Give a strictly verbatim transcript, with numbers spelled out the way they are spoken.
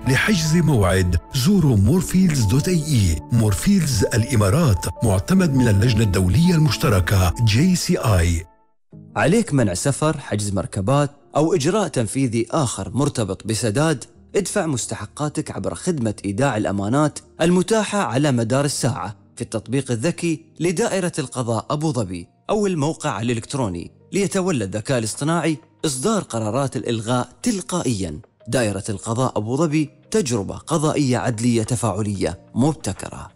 لحجز موعد زوروا مورفيلز دوت اي اي. مورفيلز الإمارات، معتمد من اللجنة الدولية المشتركة جي سي آي. عليك منع سفر، حجز مركبات أو إجراء تنفيذي آخر مرتبط بسداد. ادفع مستحقاتك عبر خدمة إيداع الأمانات المتاحة على مدار الساعة في التطبيق الذكي لدائرة القضاء أبو ظبي أو الموقع الإلكتروني، ليتولى الذكاء الاصطناعي إصدار قرارات الإلغاء تلقائياً. دائرة القضاء أبو ظبي، تجربة قضائية عدلية تفاعلية مبتكرة.